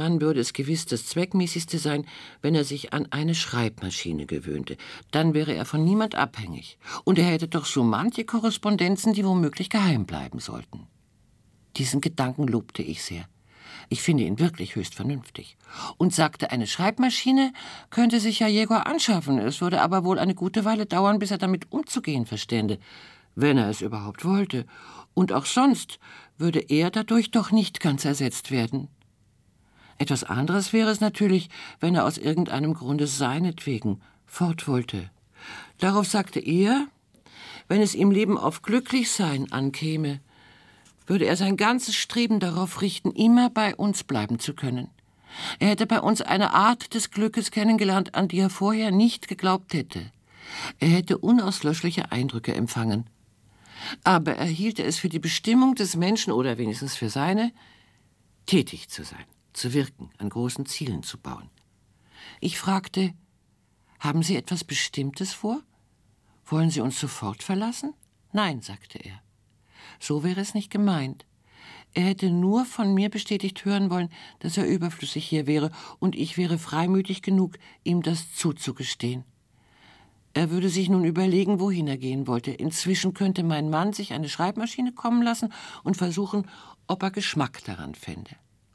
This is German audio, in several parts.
Mann würde es gewiss das Zweckmäßigste sein, wenn er sich an eine Schreibmaschine gewöhnte. Dann wäre er von niemand abhängig. Und er hätte doch so manche Korrespondenzen, die womöglich geheim bleiben sollten. Diesen Gedanken lobte ich sehr. Ich finde ihn wirklich höchst vernünftig. Und sagte, eine Schreibmaschine könnte sich ja Jegor anschaffen. Es würde aber wohl eine gute Weile dauern, bis er damit umzugehen verstände, wenn er es überhaupt wollte. Und auch sonst würde er dadurch doch nicht ganz ersetzt werden. Etwas anderes wäre es natürlich, wenn er aus irgendeinem Grunde seinetwegen fort wollte. Darauf sagte er, wenn es ihm Leben auf Glücklichsein ankäme, würde er sein ganzes Streben darauf richten, immer bei uns bleiben zu können. Er hätte bei uns eine Art des Glückes kennengelernt, an die er vorher nicht geglaubt hätte. Er hätte unauslöschliche Eindrücke empfangen. Aber er hielte es für die Bestimmung des Menschen, oder wenigstens für seine, tätig zu sein, zu wirken, an großen Zielen zu bauen. Ich fragte, haben Sie etwas Bestimmtes vor? Wollen Sie uns sofort verlassen? Nein, sagte er. So wäre es nicht gemeint. Er hätte nur von mir bestätigt hören wollen, dass er überflüssig hier wäre, und ich wäre freimütig genug, ihm das zuzugestehen. Er würde sich nun überlegen, wohin er gehen wollte. Inzwischen könnte mein Mann sich eine Schreibmaschine kommen lassen und versuchen, ob er Geschmack daran fände.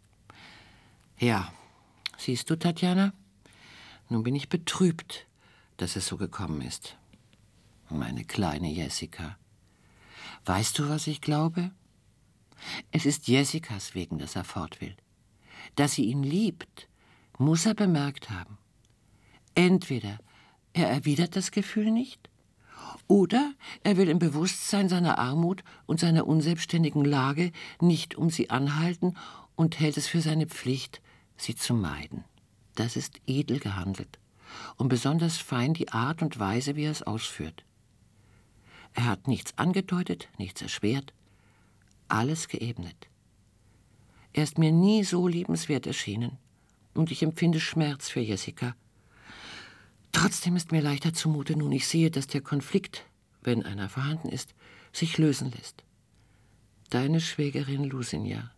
Ja, siehst du, Tatjana, nun bin ich betrübt, dass es so gekommen ist. Meine kleine Jessica. Weißt du, was ich glaube? Es ist Jessicas wegen, dass er fort will. Dass sie ihn liebt, muss er bemerkt haben. Entweder er erwidert das Gefühl nicht, oder er will im Bewusstsein seiner Armut und seiner unselbstständigen Lage nicht um sie anhalten und hält es für seine Pflicht, sie zu meiden. Das ist edel gehandelt und besonders fein die Art und Weise, wie er es ausführt. Er hat nichts angedeutet, nichts erschwert, alles geebnet. Er ist mir nie so liebenswert erschienen, und ich empfinde Schmerz für Jessica. Trotzdem ist mir leichter zumute, nun ich sehe, dass der Konflikt, wenn einer vorhanden ist, sich lösen lässt. Deine Schwägerin Lusinja.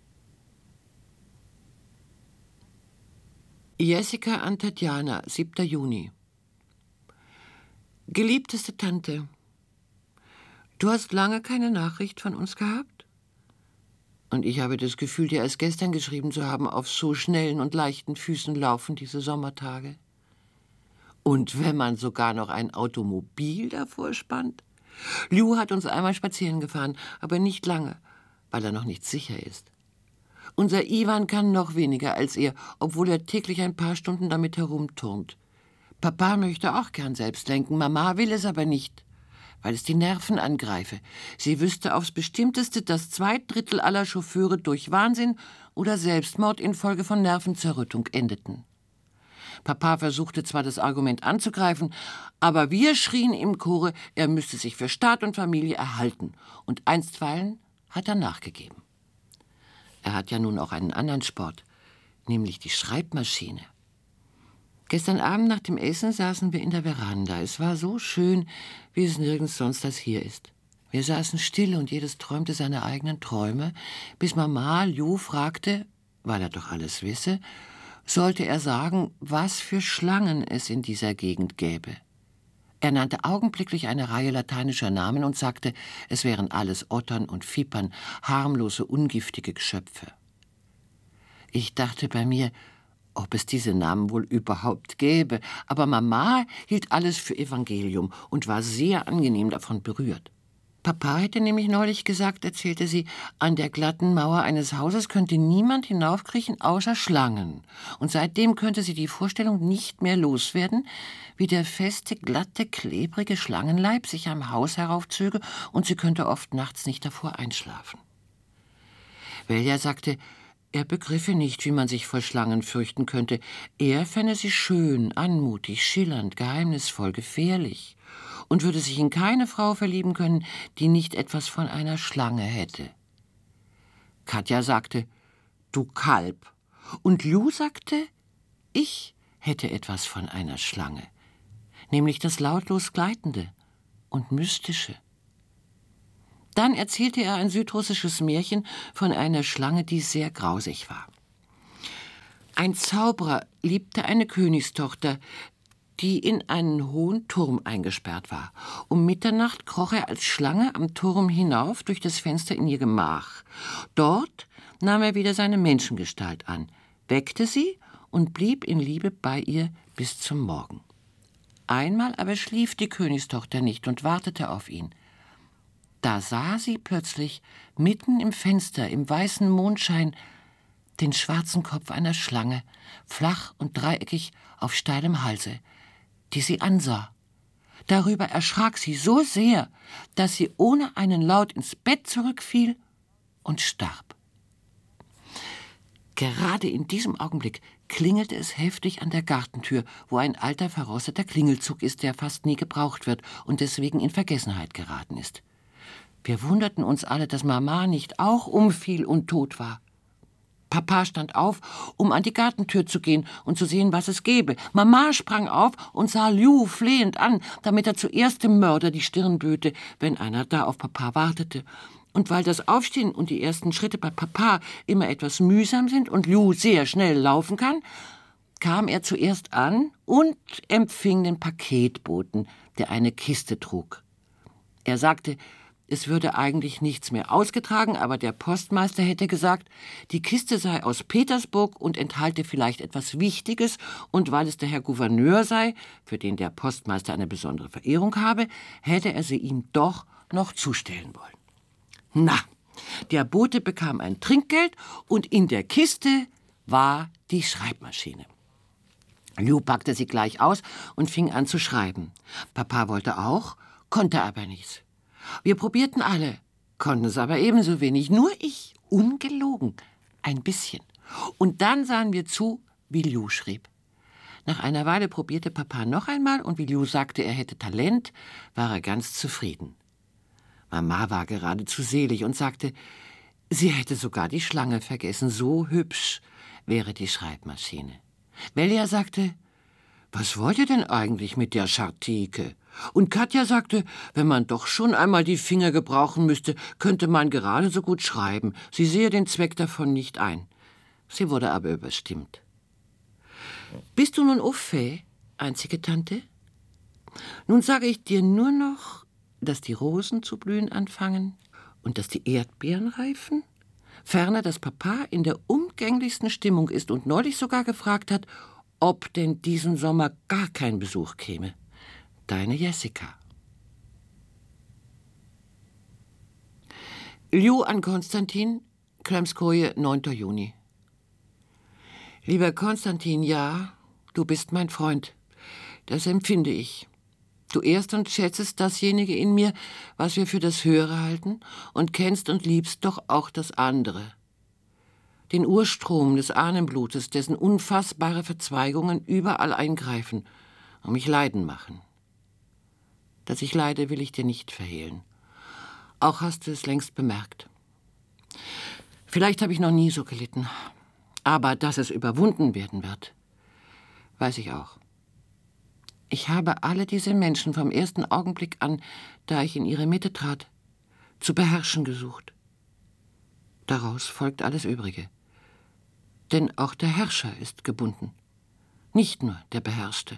Jessica an Tatjana, 7. Juni. Geliebteste Tante, du hast lange keine Nachricht von uns gehabt? Und ich habe das Gefühl, dir erst gestern geschrieben zu haben, auf so schnellen und leichten Füßen laufen diese Sommertage. Und wenn man sogar noch ein Automobil davor spannt? Lou hat uns einmal spazieren gefahren, aber nicht lange, weil er noch nicht sicher ist. Unser Iwan kann noch weniger als er, obwohl er täglich ein paar Stunden damit herumturnt. Papa möchte auch gern selbst lenken, Mama will es aber nicht, weil es die Nerven angreife. Sie wüsste aufs Bestimmteste, dass 2/3 aller Chauffeure durch Wahnsinn oder Selbstmord infolge von Nervenzerrüttung endeten. Papa versuchte zwar das Argument anzugreifen, aber wir schrien im Chore, er müsste sich für Staat und Familie erhalten. Und einstweilen hat er nachgegeben. Er hat ja nun auch einen anderen Sport, nämlich die Schreibmaschine. Gestern Abend nach dem Essen saßen wir in der Veranda. Es war so schön, wie es nirgends sonst als hier ist. Wir saßen still und jedes träumte seine eigenen Träume, bis Mama Lou fragte, weil er doch alles wisse, sollte er sagen, was für Schlangen es in dieser Gegend gäbe. Er nannte augenblicklich eine Reihe lateinischer Namen und sagte, es wären alles Ottern und Vipern, harmlose, ungiftige Geschöpfe. Ich dachte bei mir, ob es diese Namen wohl überhaupt gäbe, aber Mama hielt alles für Evangelium und war sehr angenehm davon berührt. Papa hätte nämlich neulich gesagt, erzählte sie, an der glatten Mauer eines Hauses könnte niemand hinaufkriechen außer Schlangen. Und seitdem könnte sie die Vorstellung nicht mehr loswerden, wie der feste, glatte, klebrige Schlangenleib sich am Haus heraufzöge und sie könnte oft nachts nicht davor einschlafen. Velja sagte, er begriffe nicht, wie man sich vor Schlangen fürchten könnte. Er fände sie schön, anmutig, schillernd, geheimnisvoll, gefährlich und würde sich in keine Frau verlieben können, die nicht etwas von einer Schlange hätte. Katja sagte, du Kalb. Und Lou sagte, ich hätte etwas von einer Schlange, nämlich das lautlos Gleitende und Mystische. Dann erzählte er ein südrussisches Märchen von einer Schlange, die sehr grausig war. Ein Zauberer liebte eine Königstochter, die in einen hohen Turm eingesperrt war. Um Mitternacht kroch er als Schlange am Turm hinauf durch das Fenster in ihr Gemach. Dort nahm er wieder seine Menschengestalt an, weckte sie und blieb in Liebe bei ihr bis zum Morgen. Einmal aber schlief die Königstochter nicht und wartete auf ihn. Da sah sie plötzlich mitten im Fenster, im weißen Mondschein, den schwarzen Kopf einer Schlange, flach und dreieckig auf steilem Halse, die sie ansah. Darüber erschrak sie so sehr, dass sie ohne einen Laut ins Bett zurückfiel und starb. Gerade in diesem Augenblick klingelte es heftig an der Gartentür, wo ein alter, verrosteter Klingelzug ist, der fast nie gebraucht wird und deswegen in Vergessenheit geraten ist. Wir wunderten uns alle, dass Mama nicht auch umfiel und tot war. Papa stand auf, um an die Gartentür zu gehen und zu sehen, was es gäbe. Mama sprang auf und sah Lou flehend an, damit er zuerst dem Mörder die Stirn böte, wenn einer da auf Papa wartete. Und weil das Aufstehen und die ersten Schritte bei Papa immer etwas mühsam sind und Lou sehr schnell laufen kann, kam er zuerst an und empfing den Paketboten, der eine Kiste trug. Er sagte, es würde eigentlich nichts mehr ausgetragen, aber der Postmeister hätte gesagt, die Kiste sei aus Petersburg und enthalte vielleicht etwas Wichtiges, und weil es der Herr Gouverneur sei, für den der Postmeister eine besondere Verehrung habe, hätte er sie ihm doch noch zustellen wollen. Na, der Bote bekam ein Trinkgeld und in der Kiste war die Schreibmaschine. Lou packte sie gleich aus und fing an zu schreiben. Papa wollte auch, konnte aber nichts. Wir probierten alle, konnten es aber ebenso wenig, nur ich, ungelogen, ein bisschen. Und dann sahen wir zu, wie Lou schrieb. Nach einer Weile probierte Papa noch einmal und wie Lou sagte, er hätte Talent, war er ganz zufrieden. Mama war geradezu selig und sagte, sie hätte sogar die Schlange vergessen, so hübsch wäre die Schreibmaschine. Melia sagte, was wollt ihr denn eigentlich mit der Schartike? Und Katja sagte, wenn man doch schon einmal die Finger gebrauchen müsste, könnte man gerade so gut schreiben. Sie sehe den Zweck davon nicht ein. Sie wurde aber überstimmt. Bist du nun au fait, einzige Tante? Nun sage ich dir nur noch, dass die Rosen zu blühen anfangen und dass die Erdbeeren reifen. Ferner, dass Papa in der umgänglichsten Stimmung ist und neulich sogar gefragt hat, ob denn diesen Sommer gar kein Besuch käme. Deine Jessica. Lou an Konstantin, Klemskoje, 9. Juni. Lieber Konstantin, ja, du bist mein Freund. Das empfinde ich. Du ehrst und schätzest dasjenige in mir, was wir für das Höhere halten, und kennst und liebst doch auch das andere. Den Urstrom des Ahnenblutes, dessen unfassbare Verzweigungen überall eingreifen und mich leiden machen. Dass ich leide, will ich dir nicht verhehlen. Auch hast du es längst bemerkt. Vielleicht habe ich noch nie so gelitten. Aber dass es überwunden werden wird, weiß ich auch. Ich habe alle diese Menschen vom ersten Augenblick an, da ich in ihre Mitte trat, zu beherrschen gesucht. Daraus folgt alles Übrige. Denn auch der Herrscher ist gebunden, nicht nur der Beherrschte.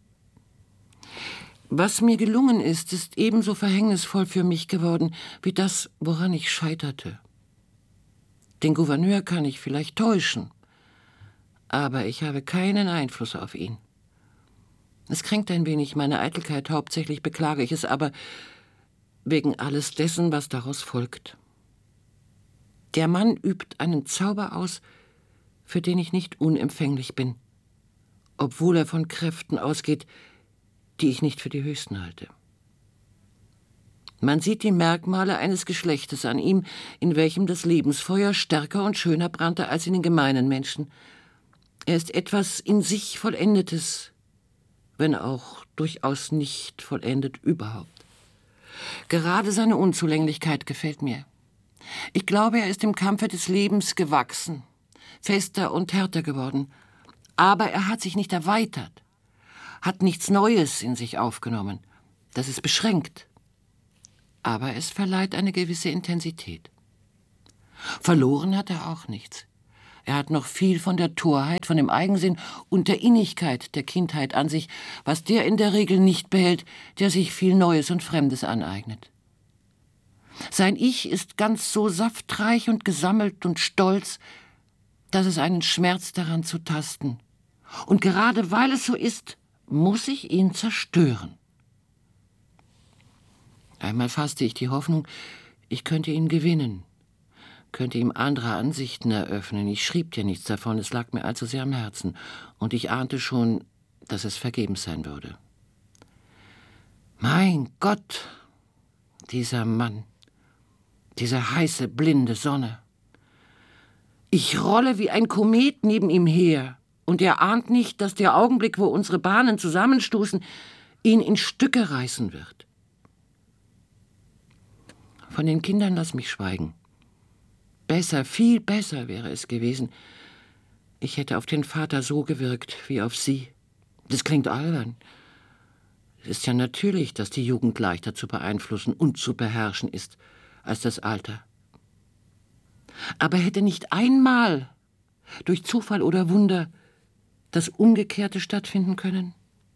Was mir gelungen ist, ist ebenso verhängnisvoll für mich geworden, wie das, woran ich scheiterte. Den Gouverneur kann ich vielleicht täuschen, aber ich habe keinen Einfluss auf ihn. Es kränkt ein wenig meine Eitelkeit, hauptsächlich beklage ich es, aber wegen alles dessen, was daraus folgt. Der Mann übt einen Zauber aus, für den ich nicht unempfänglich bin, obwohl er von Kräften ausgeht, die ich nicht für die höchsten halte. Man sieht die Merkmale eines Geschlechtes an ihm, in welchem das Lebensfeuer stärker und schöner brannte als in den gemeinen Menschen. Er ist etwas in sich Vollendetes, wenn auch durchaus nicht vollendet überhaupt. Gerade seine Unzulänglichkeit gefällt mir. Ich glaube, er ist im Kampfe des Lebens gewachsen, fester und härter geworden. Aber er hat sich nicht erweitert, hat nichts Neues in sich aufgenommen. Das ist beschränkt. Aber es verleiht eine gewisse Intensität. Verloren hat er auch nichts. Er hat noch viel von der Torheit, von dem Eigensinn und der Innigkeit der Kindheit an sich, was der in der Regel nicht behält, der sich viel Neues und Fremdes aneignet. Sein Ich ist ganz so saftreich und gesammelt und stolz, dass es einen schmerzt, daran zu tasten. Und gerade weil es so ist, muss ich ihn zerstören. Einmal fasste ich die Hoffnung, ich könnte ihn gewinnen, könnte ihm andere Ansichten eröffnen. Ich schrieb dir nichts davon, es lag mir allzu sehr am Herzen. Und ich ahnte schon, dass es vergebens sein würde. Mein Gott, dieser Mann, diese heiße, blinde Sonne. Ich rolle wie ein Komet neben ihm her, und er ahnt nicht, dass der Augenblick, wo unsere Bahnen zusammenstoßen, ihn in Stücke reißen wird. Von den Kindern lass mich schweigen. Besser, viel besser wäre es gewesen, ich hätte auf den Vater so gewirkt wie auf sie. Das klingt albern. Es ist ja natürlich, dass die Jugend leichter zu beeinflussen und zu beherrschen ist als das Alter. Aber hätte nicht einmal, durch Zufall oder Wunder, das Umgekehrte stattfinden können?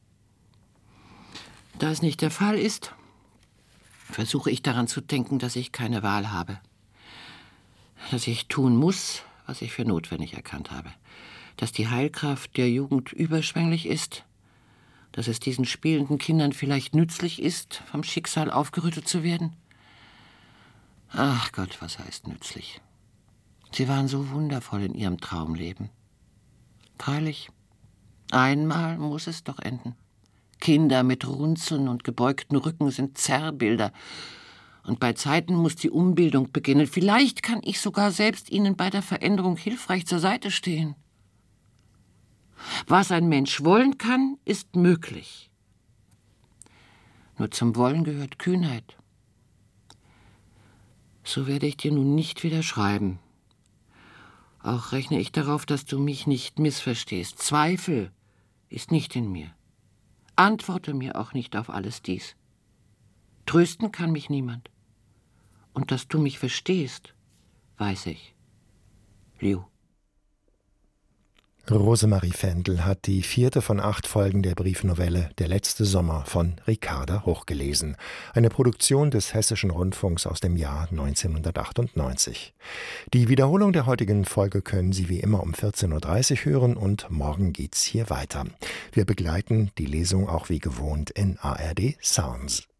Da es nicht der Fall ist, versuche ich daran zu denken, dass ich keine Wahl habe. Dass ich tun muss, was ich für notwendig erkannt habe. Dass die Heilkraft der Jugend überschwänglich ist. Dass es diesen spielenden Kindern vielleicht nützlich ist, vom Schicksal aufgerüttelt zu werden. Ach Gott, was heißt nützlich? Sie waren so wundervoll in ihrem Traumleben. Freilich, einmal muss es doch enden. Kinder mit Runzeln und gebeugten Rücken sind Zerrbilder. Und bei Zeiten muss die Umbildung beginnen. Vielleicht kann ich sogar selbst ihnen bei der Veränderung hilfreich zur Seite stehen. Was ein Mensch wollen kann, ist möglich. Nur zum Wollen gehört Kühnheit. So werde ich dir nun nicht wieder schreiben. Auch rechne ich darauf, dass du mich nicht missverstehst. Zweifel ist nicht in mir. Antworte mir auch nicht auf alles dies. Trösten kann mich niemand. Und dass du mich verstehst, weiß ich. Liu. Rosemarie Fendel hat die 4. von 8 Folgen der Briefnovelle Der letzte Sommer von Ricarda hochgelesen. Eine Produktion des Hessischen Rundfunks aus dem Jahr 1998. Die Wiederholung der heutigen Folge können Sie wie immer um 14.30 Uhr hören und morgen geht's hier weiter. Wir begleiten die Lesung auch wie gewohnt in ARD Sounds.